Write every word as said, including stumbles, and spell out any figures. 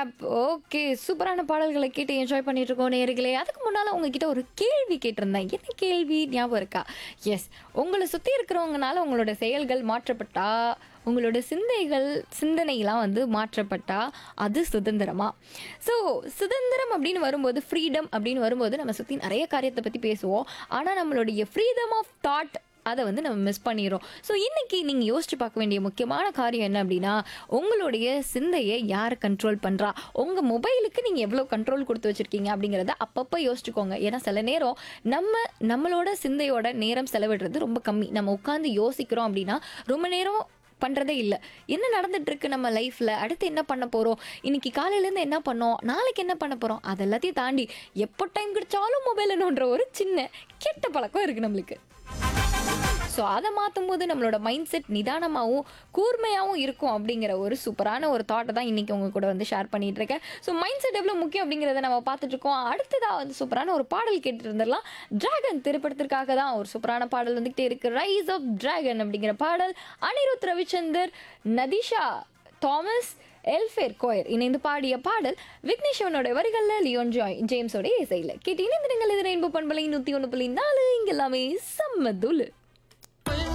App. Okay. சூப்பரான பாடல்கள கேட்டு என்ஜாய் பண்ணிட்டு இருக்கோம் நேயர்களே. அதுக்கு முன்னால உங்ககிட்ட ஒரு கேள்வி கேட்டிருந்தேன். என்ன கேள்வி ஞாபகம் இருக்கா? எஸ். உங்கள சுத்தி இருக்கிறவங்கனால உங்களோட செயல்கள் மாற்றப்பட்டா, உங்களோட சிந்தைகள் சிந்தனைலாம் வந்து மாற்றப்பட்டா, அது சுதந்திரமா? ஸோ சுதந்திரம் அப்படின்னு வரும்போது, ஃப்ரீடம் அப்படின்னு வரும்போது நம்ம சுத்தி நெறைய காரியத்த பத்தி பேசுவோம். ஆனா நம்மளுடைய ஃப்ரீடம் ஆஃப் தாட் அத வந்து நம்ம மிஸ் பண்ணிர்றோம். ஸோ இன்னைக்கு நீங்க யோசிச்சு பார்க்க வேண்டிய முக்கியமான காரியம் என்ன அப்படின்னா, உங்களுடைய சிந்தைய யார் கண்ட்ரோல் பண்றா? உங்க மொபைலுக்கு நீங்க எவ்வளோ கண்ட்ரோல் குடுத்து வச்சிருக்கீங்க அப்படிங்கிறத அப்பப்ப யோசிச்சுக்கோங்க. ஏன்னா சில நேரம் நம்ம நம்மளோட சிந்தையோட நேரம் செலவிடுறது ரொம்ப கம்மி. நம்ம உட்கார்ந்து யோசிக்கிறோம் அப்படின்னா, ரொம்ப நேரம் பண்றதே இல்ல. என்ன நடந்துட்டு இருக்கு நம்ம லைஃப்ல? அடுத்து என்ன பண்ண போறோம்? இன்னைக்கு காலையிலேருந்து என்ன பண்ணோம்? நாளைக்கு என்ன பண்ண போறோம்? அது எல்லாத்தையும் தாண்டி எப்போ டைம் கிடைச்சாலும் மொபைல நோண்டுற ஒரு சின்ன கெட்ட பழக்கம் இருக்கு நம்மளுக்கு. ஸோ அதை மாற்றும்போது நம்மளோட மைண்ட் செட் நிதானமாகவும் கூர்மையாகவும் இருக்கும் அப்படிங்கிற ஒரு சூப்பரான ஒரு தாட்டை தான் இன்றைக்கி உங்கள் கூட வந்து ஷேர் பண்ணிட்டு இருக்கேன். ஸோ மைண்ட் செட் எவ்வளோ முக்கியம் அப்படிங்கிறத நம்ம பார்த்துட்டு இருக்கோம். அடுத்ததாக வந்து சூப்பரான ஒரு பாடல் கேட்டுட்டு இருந்துடலாம். டிராகன் திரைப்படத்திற்காக தான் ஒரு சூப்பரான பாடல் வந்துகிட்டே இருக்கு. ரைஸ் ஆஃப் டிராகன் அப்படிங்கிற பாடல் அனிருத் ரவிச்சந்தர், நதிஷா தாமஸ், எல்ஃபேர் கோயர் இணைந்து பாடிய பாடல். விக்னேஸ்வரனோட வரிகளில் லியோன் ஜாய் ஜேம்ஸோட இசையில் கேட்டு இணைந்திருங்கள். இது ரெயின்போ பண்பலை நூற்றி ஒன்று புள்ளி நாலு. இங்க எல்லாமே செம்ம தூளு.